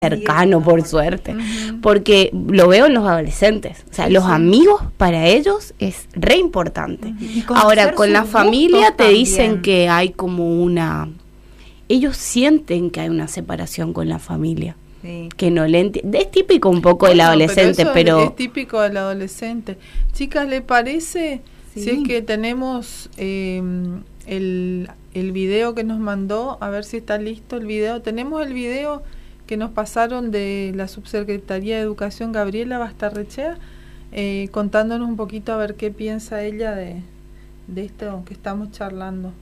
cercano, por suerte, porque lo veo en los adolescentes, o sea, los amigos para ellos es re importante. Ahora, con la familia te dicen que hay como ellos sienten que hay una separación con la familia. Sí. Que no le es típico un poco del adolescente, pero es típico del adolescente. Chicas, ¿le parece si es que tenemos el video que nos mandó? A ver si está listo el video. Tenemos el video que nos pasaron de la Subsecretaría de Educación, Gabriela Bastarrechea, contándonos un poquito a ver qué piensa ella de esto que estamos charlando.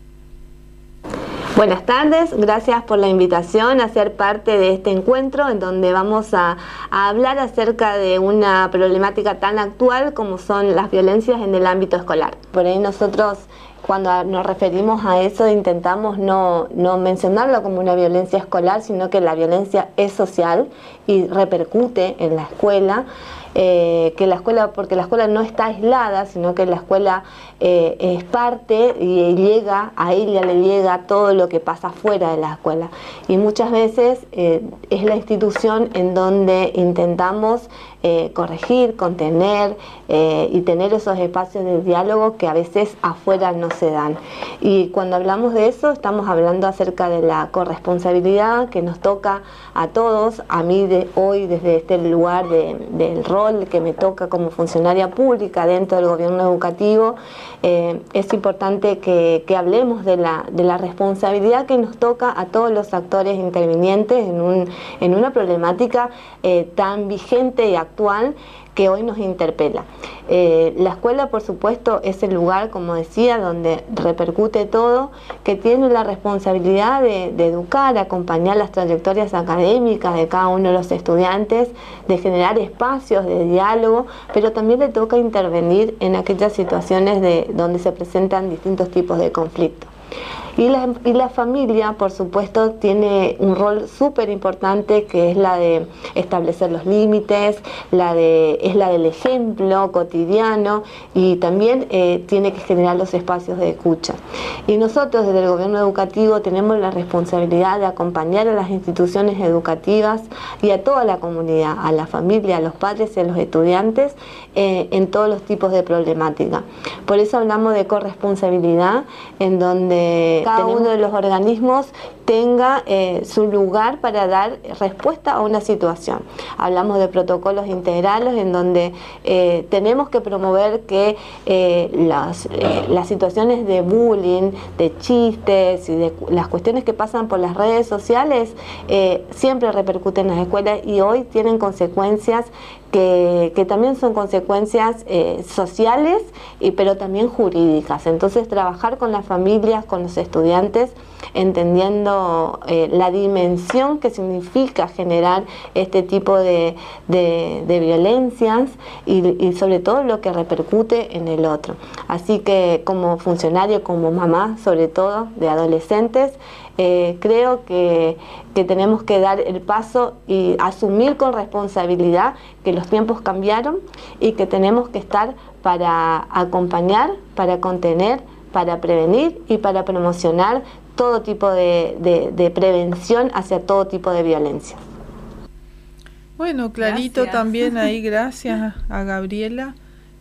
Buenas tardes, gracias por la invitación a ser parte de este encuentro en donde vamos a hablar acerca de una problemática tan actual como son las violencias en el ámbito escolar. Por ahí nosotros, cuando nos referimos a eso, intentamos no mencionarlo como una violencia escolar, sino que la violencia es social y repercute en la escuela. Porque la escuela no está aislada, sino que la escuela es parte y a ella le llega todo lo que pasa fuera de la escuela. Y muchas veces es la institución en donde intentamos corregir, contener y tener esos espacios de diálogo que a veces afuera no se dan. Y cuando hablamos de eso, estamos hablando acerca de la corresponsabilidad que nos toca a todos, a mí hoy desde este lugar del rol que me toca como funcionaria pública dentro del gobierno educativo. Es importante que hablemos de la responsabilidad que nos toca a todos los actores intervinientes en una problemática tan vigente y actual que hoy nos interpela. La escuela, por supuesto, es el lugar, como decía, donde repercute todo, que tiene la responsabilidad de educar, acompañar las trayectorias académicas de cada uno de los estudiantes, de generar espacios de diálogo, pero también le toca intervenir en aquellas situaciones donde se presentan distintos tipos de conflictos. Y la familia, por supuesto, tiene un rol súper importante, que es la de establecer los límites, es la del ejemplo cotidiano, y también tiene que generar los espacios de escucha. Y nosotros desde el gobierno educativo tenemos la responsabilidad de acompañar a las instituciones educativas y a toda la comunidad, a la familia, a los padres y a los estudiantes en todos los tipos de problemática. Por eso hablamos de corresponsabilidad, en donde cada uno de los organismos tenga su lugar para dar respuesta a una situación. Hablamos de protocolos integrales en donde tenemos que promover que las situaciones de bullying, de chistes y de las cuestiones que pasan por las redes sociales siempre repercuten en las escuelas y hoy tienen consecuencias que también son consecuencias sociales, pero también jurídicas. Entonces, trabajar con las familias, con los estudiantes, entendiendo la dimensión que significa generar este tipo de violencias y sobre todo lo que repercute en el otro. Así que como funcionario, como mamá, sobre todo de adolescentes, creo que tenemos que dar el paso y asumir con responsabilidad que los tiempos cambiaron y que tenemos que estar para acompañar, para contener, para prevenir y para promocionar todo tipo de prevención hacia todo tipo de violencia. Bueno, clarito. Gracias. También ahí, gracias a Gabriela.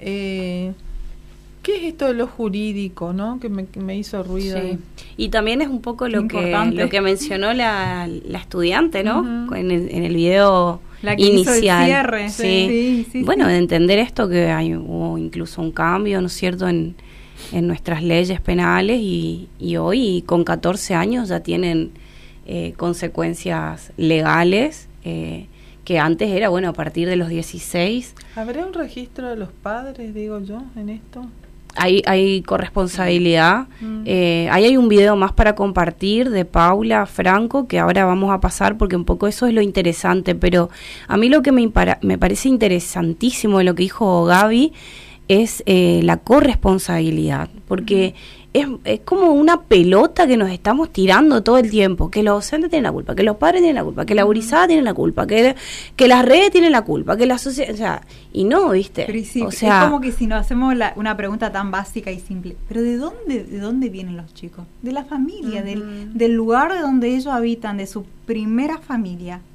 ¿Qué es esto de lo jurídico, no? Que me hizo ruido. Sí. Y también es un poco lo que mencionó la estudiante, ¿no? Uh-huh. En el video la que inicial. Hizo el cierre. Sí. Bueno, de entender esto, que hubo incluso un cambio, ¿no es cierto?, en nuestras leyes penales y hoy con 14 años ya tienen consecuencias legales, que antes era, bueno, a partir de los 16. ¿Habrá un registro de los padres, digo yo, en esto? Hay corresponsabilidad. Ahí hay un video más para compartir de Paula Franco, que ahora vamos a pasar porque un poco eso es lo interesante, pero a mí lo que me parece interesantísimo de lo que dijo Gaby es la corresponsabilidad, porque es como una pelota que nos estamos tirando todo el tiempo, que los docentes tienen la culpa, que los padres tienen la culpa, que la gurizada tiene la culpa, que las redes tienen la culpa, que la sociedad, o sea, y no, ¿viste? Pero sí, o sea, es como que si nos hacemos una pregunta tan básica y simple, pero ¿de dónde vienen los chicos? De la familia, del lugar de donde ellos habitan, de su primera familia.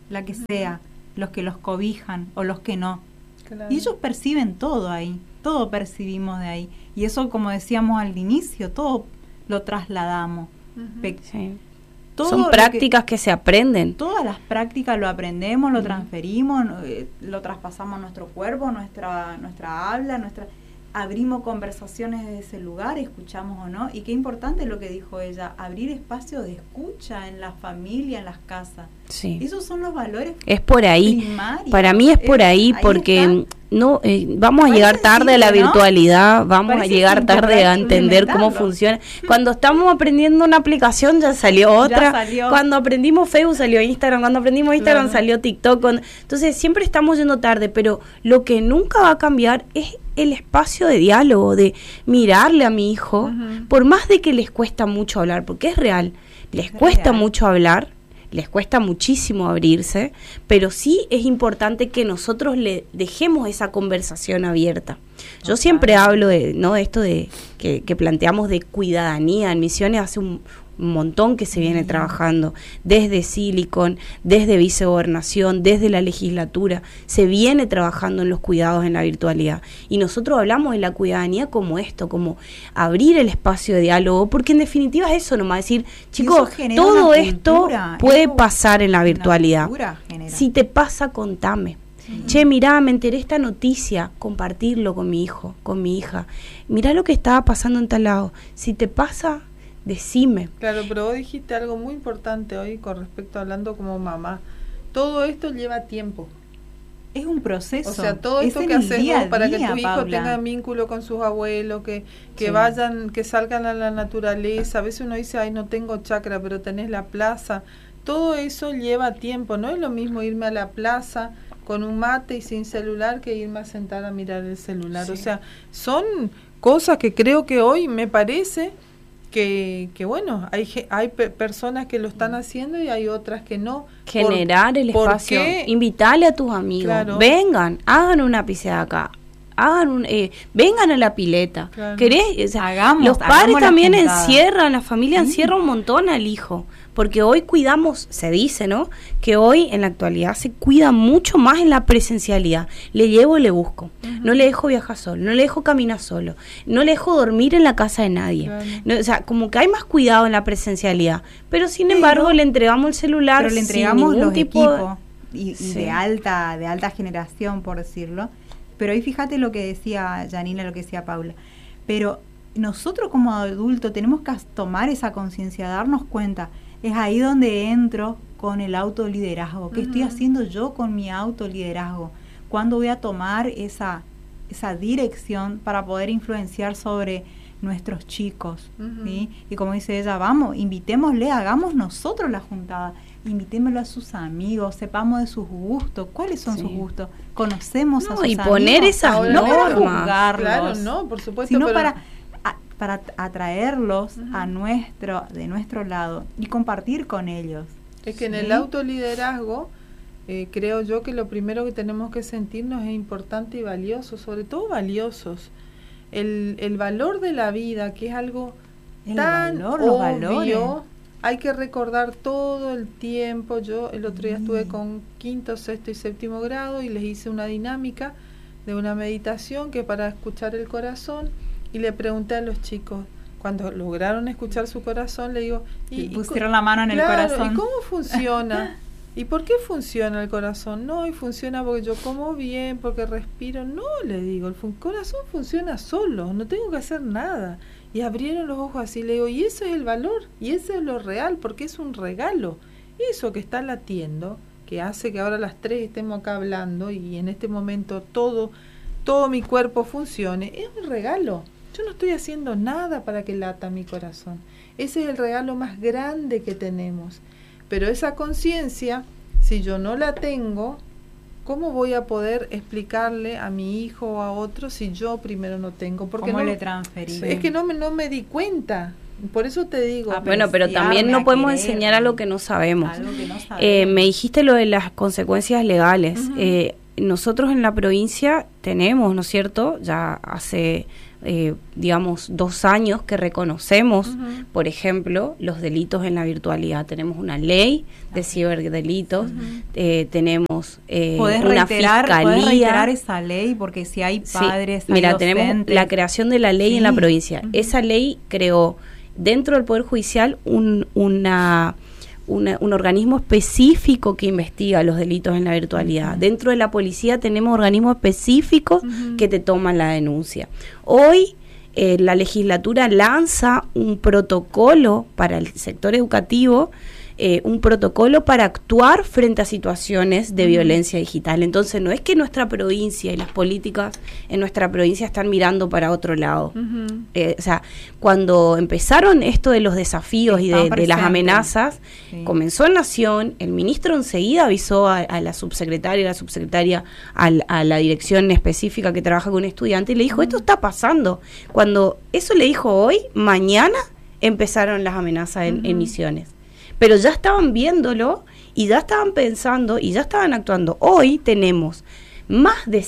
la que sea, los que los cobijan o los que no. Claro. Y ellos perciben todo ahí, todo percibimos de ahí. Y eso, como decíamos al inicio, todo lo trasladamos. Sí. Todo Son prácticas que se aprenden. Todas las prácticas lo aprendemos, lo transferimos, lo traspasamos a nuestro cuerpo, nuestra habla, abrimos conversaciones desde ese lugar, escuchamos o no. Y qué importante lo que dijo ella, abrir espacio de escucha en la familia, en las casas. Sí. Esos son los valores es por ahí. primarios. Para mí es por ahí porque no vamos a llegar tarde a la virtualidad, vamos a llegar tarde a entender cómo funciona. Cuando estamos aprendiendo una aplicación ya salió otra. Cuando aprendimos Facebook salió Instagram, cuando aprendimos Instagram salió TikTok. Entonces siempre estamos yendo tarde, pero lo que nunca va a cambiar es el espacio de diálogo, de mirarle a mi hijo, por más de que les cuesta mucho hablar, porque es real, les cuesta mucho hablar, les cuesta muchísimo abrirse, pero sí es importante que nosotros le dejemos esa conversación abierta. Yo siempre hablo de esto de que planteamos de cuidadanía en Misiones hace un montón que se viene trabajando, desde Silicon, desde Vicegobernación, desde la legislatura, se viene trabajando en los cuidados en la virtualidad. Y nosotros hablamos de la cuidadanía como esto, como abrir el espacio de diálogo, porque en definitiva es eso nomás, decir, chicos, todo esto puede pasar en la virtualidad. Si te pasa, contame. Che, mirá, me enteré esta noticia, compartirlo con mi hijo, con mi hija. Mirá lo que estaba pasando en tal lado. Si te pasa, decime. Claro, pero vos dijiste algo muy importante hoy con respecto a hablando como mamá. Todo esto lleva tiempo. Es un proceso. O sea, todo esto que haces vos para que tu hijo tenga vínculo con sus abuelos, que vayan, que salgan a la naturaleza. A veces uno dice, ay, no tengo chakra, pero tenés la plaza. Todo eso lleva tiempo. No es lo mismo irme a la plaza con un mate y sin celular que irme a sentar a mirar el celular. Sí. O sea, son cosas que creo que hoy me parece que bueno, hay personas que lo están haciendo y hay otras que no. Generar el espacio, invitarle a tus amigos, vengan, hagan una piscina acá, vengan a la pileta. ¿Querés? O sea, los padres también encierran, la familia encierra un montón al hijo, porque hoy cuidamos, se dice, ¿no? Que hoy en la actualidad se cuida mucho más en la presencialidad. Le llevo y le busco. No le dejo viajar solo, no le dejo caminar solo, no le dejo dormir en la casa de nadie. No, o sea, como que hay más cuidado en la presencialidad, pero sin embargo le entregamos el celular, pero le entregamos los equipos de alta generación, por decirlo. Pero ahí fíjate lo que decía Janina, lo que decía Paula. Pero nosotros como adultos tenemos que tomar esa conciencia, darnos cuenta. Es ahí donde entro con el autoliderazgo. ¿Qué estoy haciendo yo con mi autoliderazgo? ¿Cuándo voy a tomar esa dirección para poder influenciar sobre nuestros chicos? ¿Sí? Y como dice ella, vamos, invitémosle, hagamos nosotros la juntada. Invitémoslo a sus amigos, sepamos de sus gustos, cuáles son sus gustos, conocemos a sus amigos. Y poner esas no para juzgarlos, claro, no, por supuesto, sino para atraerlos de nuestro lado y compartir con ellos. Es que en el autoliderazgo creo yo que lo primero que tenemos que sentirnos es importante y valioso, sobre todo valiosos. El valor de la vida, que es algo tan obvio, hay que recordar todo el tiempo. Yo el otro día estuve con 5º, 6º y 7º grado y les hice una dinámica de una meditación que para escuchar el corazón, y le pregunté a los chicos, cuando lograron escuchar su corazón, le digo, y pusieron la mano en el corazón. ¿Y cómo funciona? ¿Y por qué funciona el corazón? No, y funciona porque yo como bien, porque respiro. No, le digo, el corazón funciona solo, no tengo que hacer nada. Y abrieron los ojos así, le digo, y eso es el valor, y eso es lo real, porque es un regalo. Eso que está latiendo, que hace que ahora a las 3 estemos acá hablando y en este momento todo mi cuerpo funcione, es un regalo. Yo no estoy haciendo nada para que lata mi corazón. Ese es el regalo más grande que tenemos. Pero esa conciencia, si yo no la tengo, ¿cómo voy a poder explicarle a mi hijo o a otro si yo primero no tengo? Porque ¿cómo le transferí? Es que no me di cuenta. Por eso te digo. Pero también no podemos enseñar algo que no sabemos. Me dijiste lo de las consecuencias legales. Nosotros en la provincia tenemos, ¿no es cierto? Ya hace digamos, 2 años que reconocemos, por ejemplo, los delitos en la virtualidad. Tenemos una ley de ciberdelitos, tenemos una fiscalía. ¿Podés reiterar esa ley? Porque si hay padres, hay mira, docentes. tenemos la creación de la ley en la provincia. Esa ley creó dentro del Poder Judicial un organismo específico que investiga los delitos en la virtualidad. Dentro de la policía tenemos organismos específicos que te toman la denuncia. Hoy la legislatura lanza un protocolo para el sector educativo, un protocolo para actuar frente a situaciones de violencia digital. Entonces no es que nuestra provincia y las políticas en nuestra provincia están mirando para otro lado. O sea, cuando empezaron esto de los desafíos y de las amenazas, comenzó en Nación, el ministro enseguida avisó a la subsecretaria a la dirección específica que trabaja con estudiantes y le dijo, esto está pasando. Cuando eso le dijo hoy, mañana empezaron las amenazas en Misiones. Pero ya estaban viéndolo y ya estaban pensando y ya estaban actuando. Hoy tenemos más de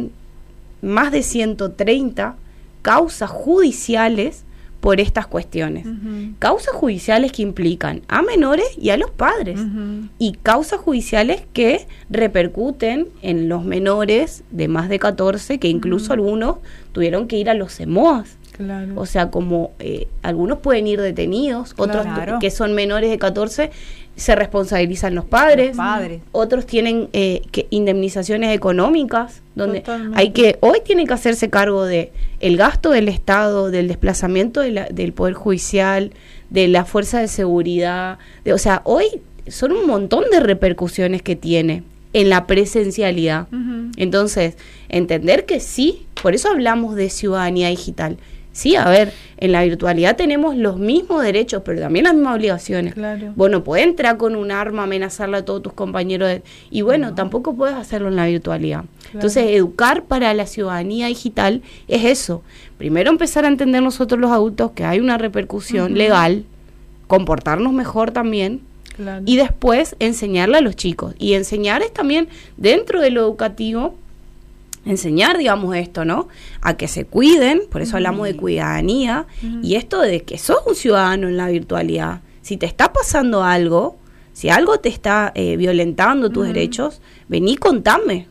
130 causas judiciales por estas cuestiones. Causas judiciales que implican a menores y a los padres. Y causas judiciales que repercuten en los menores de más de 14, que incluso algunos tuvieron que ir a los CEMOAS. Claro. O sea, como algunos pueden ir detenidos, otros que son menores de 14 se responsabilizan los padres. Otros tienen indemnizaciones económicas, donde hoy tienen que hacerse cargo de el gasto del Estado, del desplazamiento del Poder Judicial, de la fuerza de seguridad, o sea, hoy son un montón de repercusiones que tiene en la presencialidad. Entonces, entender que sí, por eso hablamos de ciudadanía digital. Sí, a ver, en la virtualidad tenemos los mismos derechos, pero también las mismas obligaciones. Claro. Bueno, puedes entrar con un arma, amenazarle a todos tus compañeros, y bueno, tampoco puedes hacerlo en la virtualidad. Claro. Entonces, educar para la ciudadanía digital es eso. Primero empezar a entender nosotros los adultos que hay una repercusión legal, comportarnos mejor también, y después enseñarle a los chicos. Y enseñar es también, dentro de lo educativo, enseñar, digamos, esto, ¿no? A que se cuiden, por eso hablamos de cuidadanía, y esto de que sos un ciudadano en la virtualidad. Si te está pasando algo, si algo te está violentando tus derechos, vení y contame,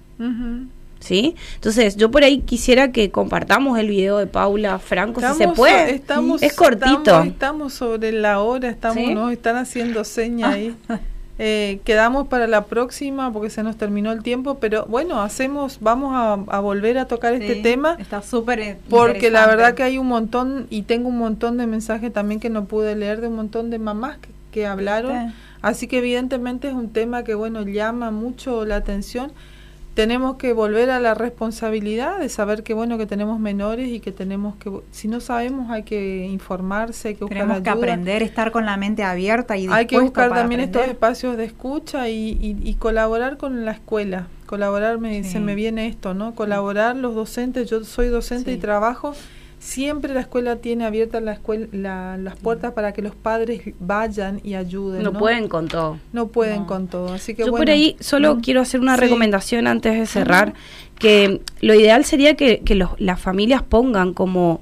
¿sí? Entonces, yo por ahí quisiera que compartamos el video de Paula Franco, si se puede. Es cortito. Estamos sobre la hora, nos están haciendo señas ahí. Quedamos para la próxima porque se nos terminó el tiempo, pero bueno, vamos a volver a tocar este tema. Está súper porque la verdad que hay un montón, y tengo un montón de mensajes también que no pude leer, de un montón de mamás que hablaron, así que evidentemente es un tema que bueno, llama mucho la atención. Tenemos que volver a la responsabilidad de saber que bueno, que tenemos menores y que tenemos que, si no sabemos, hay que informarse, hay que buscar ayuda. Tenemos que aprender, estar con la mente abierta y hay que buscar también estos espacios de escucha y colaborar con la escuela. Colaborar, se me viene esto, ¿no? Colaborar los docentes, yo soy docente y trabajo. Siempre la escuela tiene abiertas las puertas para que los padres vayan y ayuden. No pueden con todo. No pueden con todo. Así que yo por ahí solo quiero hacer una recomendación antes de cerrar, que lo ideal sería que las familias pongan como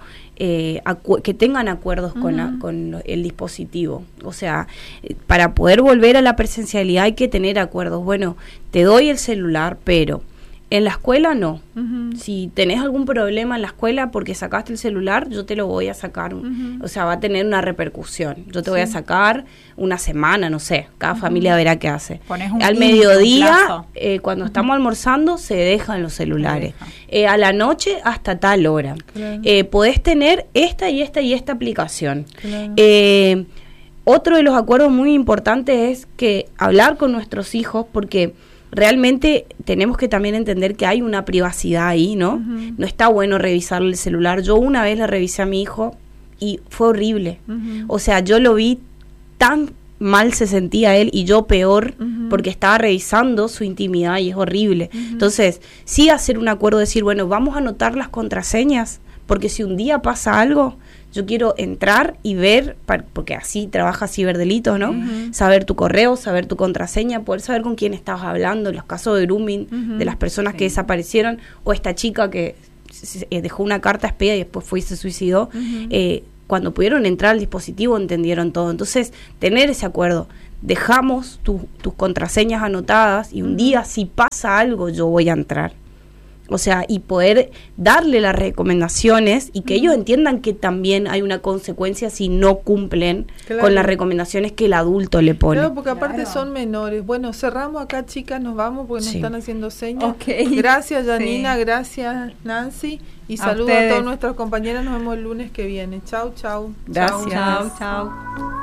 que tengan acuerdos con el dispositivo. O sea, para poder volver a la presencialidad hay que tener acuerdos. Bueno, te doy el celular, pero en la escuela no. Si tenés algún problema en la escuela porque sacaste el celular, yo te lo voy a sacar. O sea, va a tener una repercusión. Yo te voy a sacar una semana, no sé. Cada familia verá qué hace. Al mediodía, cuando estamos almorzando, se dejan los celulares. A la noche, hasta tal hora. Podés tener esta y esta y esta aplicación. Otro de los acuerdos muy importantes es que hablar con nuestros hijos, porque realmente tenemos que también entender que hay una privacidad ahí, ¿no? No está bueno revisarle el celular. Yo una vez le revisé a mi hijo y fue horrible. O sea, yo lo vi, tan mal se sentía él y yo peor, porque estaba revisando su intimidad y es horrible. Entonces, sí hacer un acuerdo, decir, bueno, vamos a anotar las contraseñas, porque si un día pasa algo, yo quiero entrar y ver, porque así trabaja ciberdelitos, ¿no? Saber tu correo, saber tu contraseña, poder saber con quién estabas hablando, los casos de grooming, de las personas que desaparecieron, o esta chica que dejó una carta espía y después fue y se suicidó, cuando pudieron entrar al dispositivo entendieron todo. Entonces, tener ese acuerdo, dejamos tus contraseñas anotadas y un día si pasa algo yo voy a entrar. O sea, y poder darle las recomendaciones y que ellos entiendan que también hay una consecuencia si no cumplen con las recomendaciones que el adulto le pone. Claro, porque aparte son menores. Bueno, cerramos acá, chicas, nos vamos porque nos están haciendo señas. Okay. Gracias, Janina, gracias, Nancy, y saludo a todos nuestros compañeros. Nos vemos el lunes que viene. Chau, chau. Gracias. Chau, chau.